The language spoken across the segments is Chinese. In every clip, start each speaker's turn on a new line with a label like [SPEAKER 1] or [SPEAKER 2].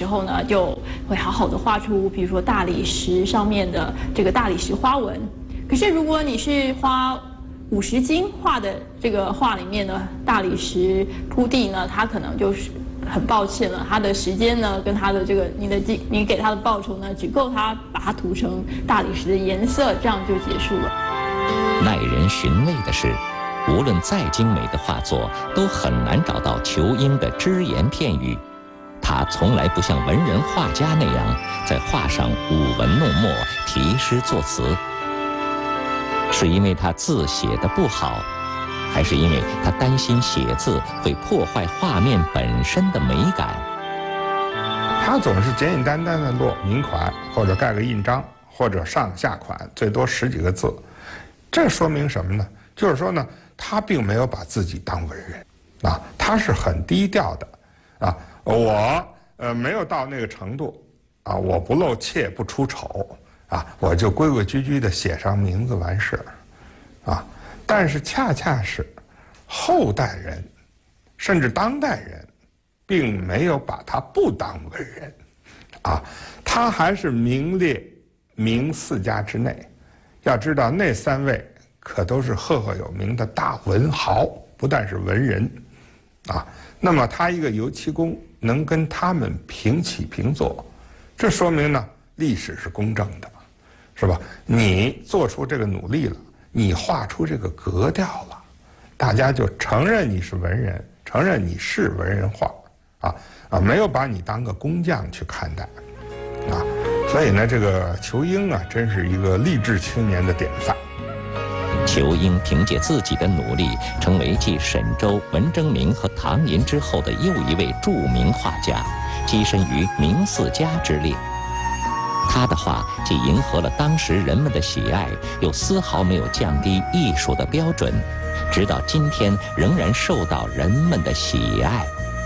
[SPEAKER 1] 时候呢，就会好好的画出，比如说大理石上面的这个大理石花纹。可是如果你是花50斤画的这个画里面呢，大理石铺地呢，它可能就是很抱歉了，它的时间呢，跟它的这个你给它的报酬呢，只够它把它涂成大理石的颜色，这样就结束了。
[SPEAKER 2] 耐人寻味的是，无论再精美的画作，都很难找到裘英的只言片语。他从来不像文人画家那样在画上舞文弄墨、题诗作词。是因为他字写得不好，还是因为他担心写字会破坏画面本身的美感？
[SPEAKER 3] 他总是简简单单的落名款，或者盖个印章，或者上下款，最多10几个字。这说明什么呢？就是说呢，他并没有把自己当文人啊，他是很低调的啊。我没有到那个程度啊，我不露怯不出丑啊，我就规规矩矩的写上名字完事啊。但是恰恰是后代人甚至当代人并没有把他不当文人啊，他还是名列名4家之内。要知道那3位可都是赫赫有名的大文豪，不但是文人啊。那么他一个油漆工能跟他们平起平坐，这说明呢历史是公正的，是吧？你做出这个努力了，你画出这个格调了，大家就承认你是文人，承认你是文人画没有把你当个工匠去看待啊。所以呢，这个裘英啊，真是一个励志青年的典范。
[SPEAKER 2] 裘英凭借自己的努力，成为继沈周、文征明和唐寅之后的又一位著名画家，跻身于名4家之列。他的画既迎合了当时人们的喜爱，又丝毫没有降低艺术的标准，直到今天仍然受到人们的喜爱。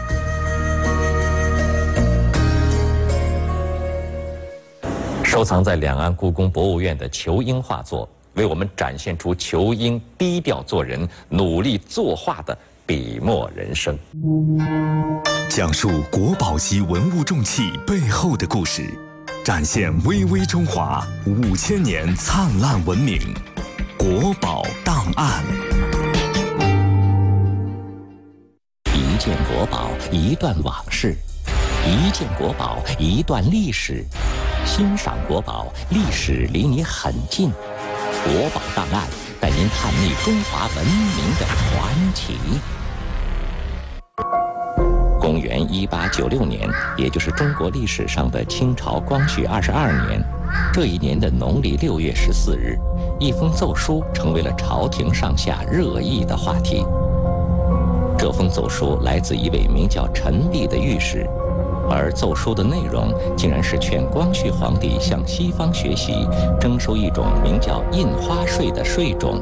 [SPEAKER 2] 收藏在两岸故宫博物院的裘英画作，为我们展现出裘英低调做人、努力作画的笔墨人生，
[SPEAKER 4] 讲述国宝级文物重器背后的故事，展现巍巍中华5000年灿烂文明。国宝档案。
[SPEAKER 2] 一件国宝，一段往事；一件国宝，一段历史。欣赏国宝，历史离你很近。国宝档案带您探秘中华文明的传奇。公元1896年，也就是中国历史上的清朝光绪22年，这一年的农历6月14日，一封奏书成为了朝廷上下热议的话题。这封奏书来自一位名叫陈璧的御史，而奏书的内容竟然是劝光绪皇帝向西方学习，征收一种名叫印花税的税种。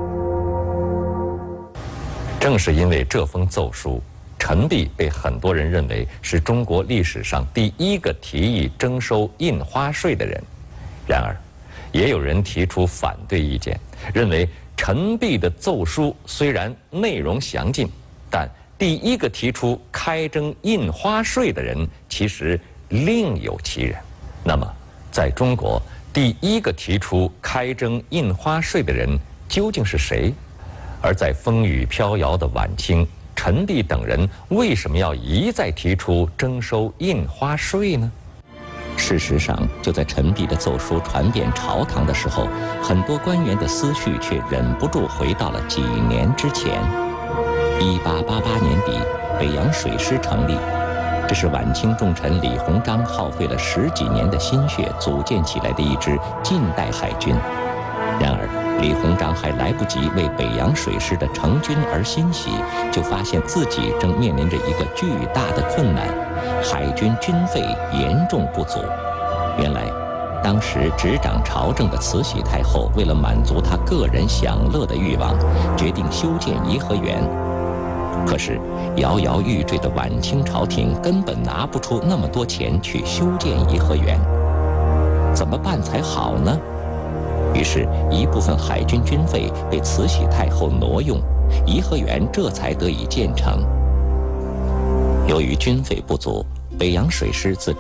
[SPEAKER 2] 正是因为这封奏书，陈璧被很多人认为是中国历史上第一个提议征收印花税的人。然而，也有人提出反对意见，认为陈璧的奏书虽然内容详尽，但第一个提出开征印花税的人其实另有其人。那么，在中国第一个提出开征印花税的人究竟是谁？而在风雨飘摇的晚清，陈璧等人为什么要一再提出征收印花税呢？事实上，就在陈璧的奏书传遍朝堂的时候，很多官员的思绪却忍不住回到了几年之前。1888年底，北洋水师成立，这是晚清重臣李鸿章耗费了10几年的心血组建起来的一支近代海军。然而，李鸿章还来不及为北洋水师的成军而欣喜，就发现自己正面临着一个巨大的困难：海军军费严重不足。原来，当时执掌朝政的慈禧太后为了满足她个人享乐的欲望，决定修建颐和园。可是，摇摇欲坠的晚清朝廷根本拿不出那么多钱去修建颐和园，怎么办才好呢？于是，一部分海军军费被慈禧太后挪用，颐和园这才得以建成。由于军费不足，北洋水师自